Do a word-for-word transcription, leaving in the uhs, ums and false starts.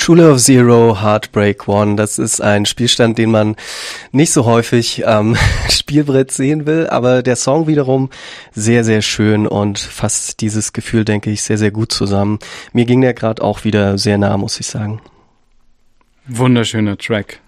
Schule of Zero, Heartbreak One, das ist ein Spielstand, den man nicht so häufig am Spielbrett sehen will, aber der Song wiederum sehr, sehr schön und fasst dieses Gefühl, denke ich, sehr, sehr gut zusammen. Mir ging der gerade auch wieder sehr nah, muss ich sagen. Wunderschöner Track.